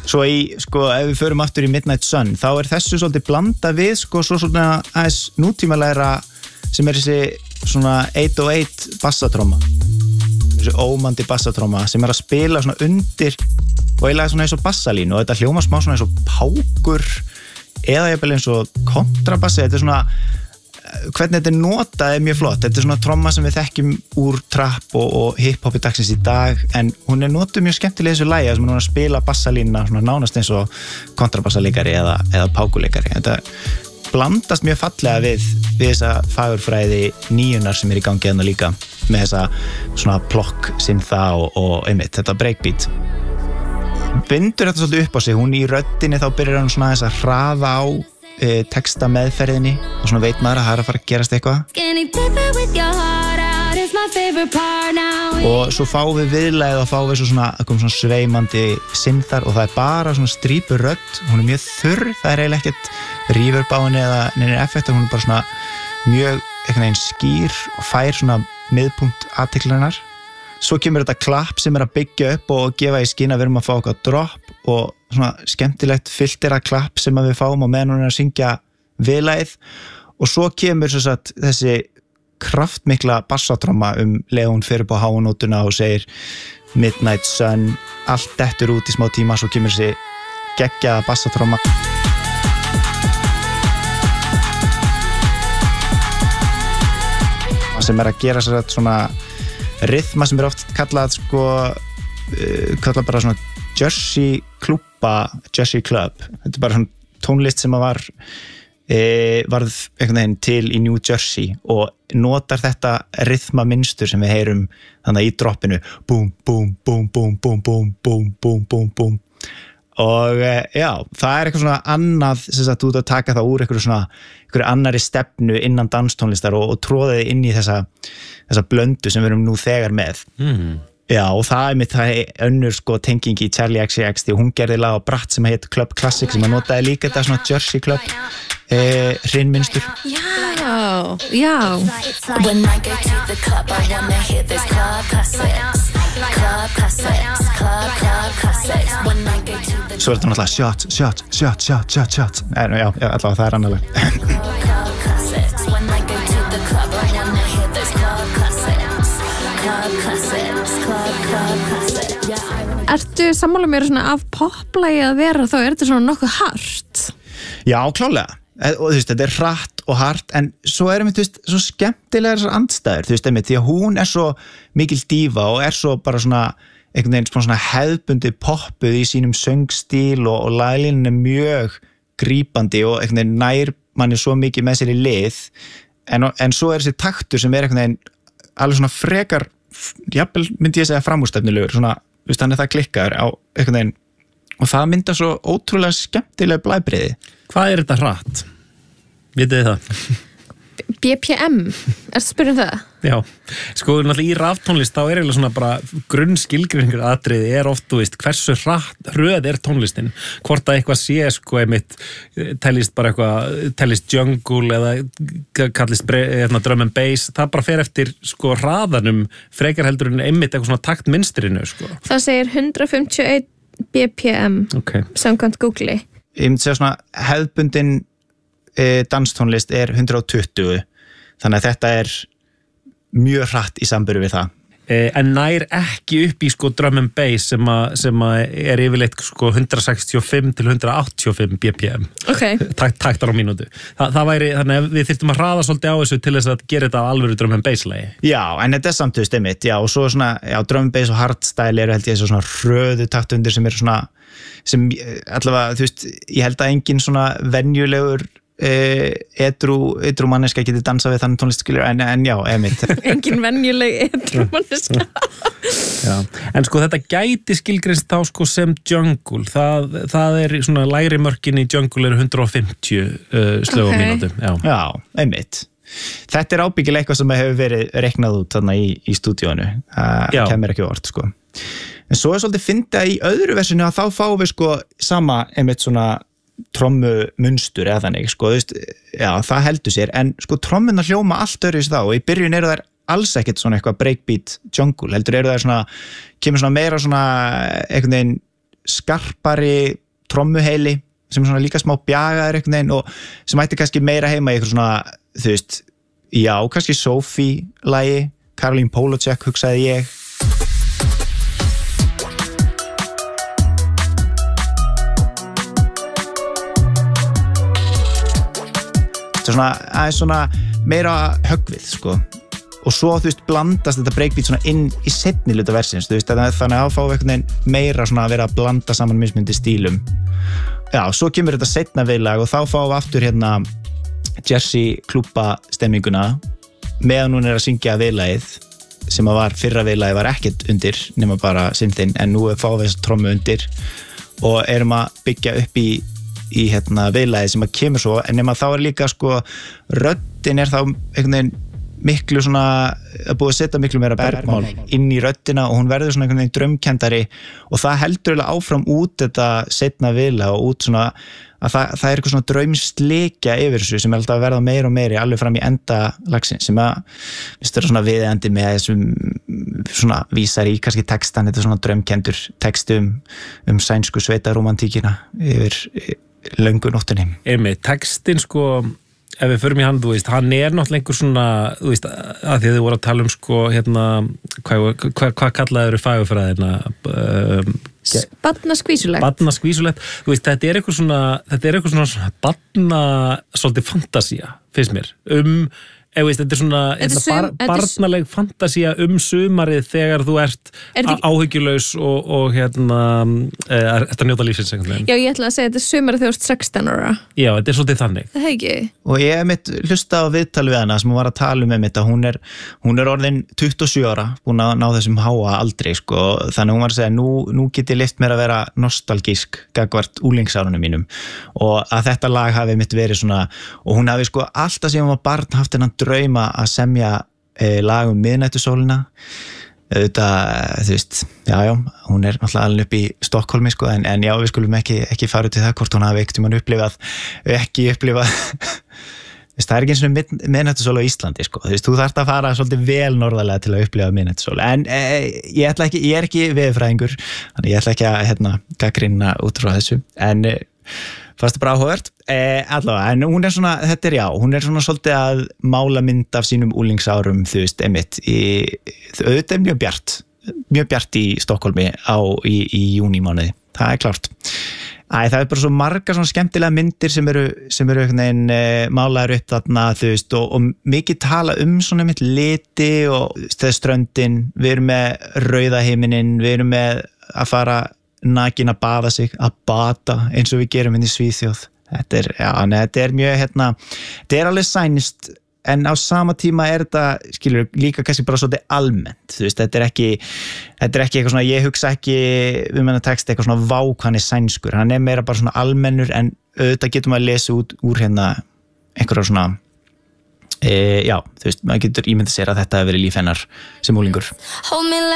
Svo sko, ef við förum aftur í Midnight Sun, þá þessu svolítið blanda við, sko, svo svona aðeins nútímalegra sem þessi svona 808 bassatróma. Þessi ómandi bassatróma sem að spila svona undir og eiginlega svona eins og bassalínu og þetta hljóma smá svona eins og pákur eða jafnvel eins og kontrabassi. Þetta svona, hvernig þetta notað mjög flott. Þetta svona tromma sem við þekkjum úr trap og hip-hopi dagsins í dag en hún notuð mjög skemmtilega í þessu lagi sem hún að spila bassalínuna svona nánast eins og kontrabassalegari eða pákuleikari. Þetta blandast mjög fallega við þessa fagurfræði nýjunar sem í gangi hérna líka með þessa svona plokk syntha og einmitt, þetta breakbeat. Bindur þetta svolítið upp á sig, hún í röddinni þá byrjar hann svona þess að hraða á texta meðferðinni og svona veit maður að það að fara að gerast eitthvað. Og svo fáum við viðlagið og fáum við svona sveimandi synthar og það bara svona strípur rödd, hún mjög þurr, það eiginlega ekkert reverb á henni eða neinir effektar, hún bara svona mjög einhvern veginn skýr og fær svona miðpunkt athyglinnar. Svo kemur þetta klapp sem að byggja upp og gefa í skyn að við erum að fá okkar drop og svona skemmtilegt filtera klapp sem að við fáum og meðan hún að syngja viðlagið og svo kemur svo satt þessi kraftmikla bassatróma leið hún fyrir på háanótuna og segir Midnight Sun, allt dettur út í smá tíma, svo kemur þessi geggjaða bassatróma. Sem að gera sér svona rytma sem oft kallað sko kallað bara svona Jersey klúbba, Jersey Club. Þetta bara svona tónlist sem að varð einhvern veginn til í New Jersey og notar þetta rytma mynstur sem við heyrum þannig í droppinu búm, búm, búm, búm, búm, búm, búm, búm, búm, búm og já, það eitthvað svona annað sem að þú ert að taka það úr einhverju annari stefnu innan danstónlistar og tróða þið inn í þessa blöndu sem við erum nú þegar með. Já, og það mitt önnur sko tenging í Charlie XCX því hún gerði lag á Bratt sem heit Club Classic sem að notaði líka þetta svona Jersey Club hrinmynstur. Já. When I go to the club I wanna hear this club classics. Club classics, club classics. When I go to the Svo þetta náttúrulega shot. Já, allavega það annarlega. club classics. When I go to the club I wanna hear this club classics. Club classics, club classics. Yeah. Ertu sammála mér svona af poplagi að vera þá þetta svona nokkuð hart? Já, klálega. Og þú veist, þetta hratt og hart en svo einmitt, þú veist, svo skemmtilega þessar andstæður, þú veist, einmitt, því að hún svo mikil dífa og svo bara svona einhvern veginn svona hefðbundi poppuð í sínum söngstíl og laglínan mjög grípandi og einhvern veginn nær manni svo mikið með sér í lið en svo þessi taktur sem einhvern veginn alveg svona frekar jafnvel myndi ég segja framúrstefnulegur svona, þú veist, hann það klikkaður á einhvern veginn og það mynda svo ótrúlega skemmtilega blæbrigði. Hvað þetta hratt? Vitið þið það? BPM, ertu að spyrja það? Já, sko náttúrulega í raftónlist þá eiginlega svona bara grunnskilgreiningur atriði oft, þú veist, hversu hröð tónlistin, hvort að eitthvað sé sko einmitt, tellist bara eitthvað, tellist jungle eða kallist drum and bass, það bara fer eftir sko hraðanum frekar heldur en einmitt eitthvað svona taktmynstrinu sko. Það segir 151 BPM samkvæmt Google. Ég myndi segja svona hefðbundin danstónlist 120 þannig að þetta mjög hratt í samburði við það. En nær ekki upp í sko drum and bass sem yfirleitt sko 165 til 185 BPM. Taktar á mínútu. Það væri, þannig að við þyrftum að hraða svolítið á þessu til þess að gera þetta á alvöru drum and bass lagi. Já, en þetta samt einmitt, já, og svo svona, já, drum and bass og hardstyle held ég svona hröðu taktundir sem svona, sem allavega, þú veist, ég held að engin svona venjulegur edru manneska geti dansað við þannig tónlistskilur en já, einmitt. Engin venjuleg edru manneska. Já, en sko þetta gæti skilgreinst þá sko sem jungle, það svona lægri mörkin í jungle 150 slög á mínútu. Já, einmitt. Þetta ábyggilega eitthvað sem hefur verið reiknað út þarna í stúdíónu, það kemur ekki orð sko. En svo svolítið fyndið að í öðru versinu að þá fáum við sko sama einmitt svona trommu munstur eða þannig, sko, þú veist, já, það heldur sér, en sko trommunar hljóma allt öðruvísi þá og í byrjun þær alls ekkert svona eitthvað breakbeat jungle, heldur þær svona, kemur svona meira svona einhvern veginn skarpari trommuheili sem svona líka smá bjagaður einhvern veginn og sem ætti kannski meira heima í eitthvað svona, þú veist, já, kannski Sophie-lagi, Caroline Polachek hugsaði ég. Það svona, aðeins svona meira höggvið, sko. Og svo, þú veist, blandast þetta breakbeat svona inn í seinni hluta versins, þú veist, þannig að fáum við einhvern veginn meira svona að vera að blanda saman mismundi stílum. Já, svo kemur þetta seinna viðlag og þá fáum við aftur hérna Jersey klúbba stemminguna meðan hún að syngja viðlagið sem að var fyrra viðlagið var ekkert undir nema bara synthinn en nú fáum við þessa trommu undir og erum að byggja upp í hérna viðlagið sem að kemur svo en nema þá líka sko röddin þá einhvern veginn miklu svona að búið að setja miklu meira bergmál inn í röddina og hún verður svona einhvern veginn draumkenndari og það heldur eiginlega áfram út þetta seinna viðlag og út svona að það er eitthvað svona draumsleikja yfir þessu sem er alltaf að verða meira og meiri alveg fram í enda lagsin sem að það er svona viðeigandi með þessum svona vísar í kannski textan þetta er svona draumkenndur texti sænsku sveitaromantíkina yfir löngu nóttinni. Einmitt, textin sko ef við förum í hann, þú veist, hann er náttúrulega einhver svona, þú veist, að því að þið voru að tala sko, hérna, hvað kallaður fagurfræðina? Barnaskvísulegt. Barnaskvísulegt, þú veist, þetta er eitthvað svona barna, svolítið fantasía, finnst mér, veist, þetta er svona barnaleg fantasía sumarið þegar þú ert áhyggjulaus og hérna ert að njóta lífsins einhvern veginn. Já, ég ætla að segja þetta er sumarið þegar þú ert 16 ára. Já, þetta er svolítið þannig. Það ekki. Og ég hef hlusta á viðtal við hana sem hún var að tala mitt að hún er orðin 27 ára, búin að ná þessum háa aldrei, sko, þannig hún var að segja nú get ég leyft mér að vera nostalgísk gagnvart úlingsárunum mínum og að þetta lag hafi verið svona og hún hafi sko alltaf sem hún var barn haft þennan drauma að semja lag miðnættusólina auðvitað, þú veist, já, hún er náttúrulega alveg upp í Stokkólmi sko, en já, við skulum ekki fara út í það hvort hún hafi ekkert ekki upplifað það er ekki eins og miðnættusól á Íslandi sko, þú veist, þú þarft að fara svolítið vel norðarlega til að upplifa miðnættusól en ég er ekki veðurfræðingur þannig ég ætla ekki að gagnrýna út frá þessu en fannst það bara áhugavert allavega, en hún er svona, hún er svona svolítið að mála mynd af sínum úlingsárum, þú veist, einmitt auðvitað er mjög bjart í Stokkólmi í júnímánuði, það er klárt það er bara svo margar svona skemmtilega myndir sem eru einhvern veginn málaður upp þarna, þú veist, og mikið tala svona einmitt liti og þegar ströndin, við erum með rauða himininn, við erum með að fara nakin að baða sig, að bata eins og við gerum í Svíþjóð þetta er mjög þetta er alveg sænst en á sama tíma er þetta skilur líka kannski bara svolítið almennt þú veist, þetta er ekki eitthvað svona ég hugsa ekki hennar text eitthvað svona vá hvað hann er sænskur, hann er meira bara svona almennur en auðvitað getum að lesa úr einhverja svona já, þú veist, maður getur ímyndað sér að þetta hefur verið líf hennar sem úlingur